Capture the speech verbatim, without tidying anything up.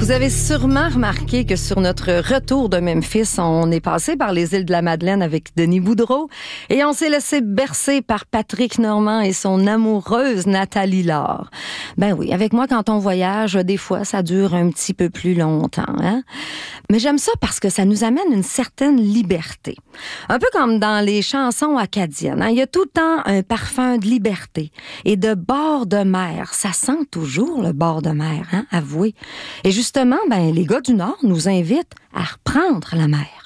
Vous avez sûrement remarqué que sur notre retour de Memphis, on est passé par les îles de la Madeleine avec Denis Boudreau et on s'est laissé bercer par Patrick Normand et son amoureuse Nathalie Laure. Ben oui, avec moi, quand on voyage, des fois, ça dure un petit peu plus longtemps, hein? Mais j'aime ça parce que ça nous amène une certaine liberté. Un peu comme dans les chansons acadiennes, hein? Il y a tout le temps un parfum de liberté et de bord de mer. Ça sent toujours le bord de mer, hein? Avouez. Et justement, ben, les gars du Nord nous invitent à reprendre la mer.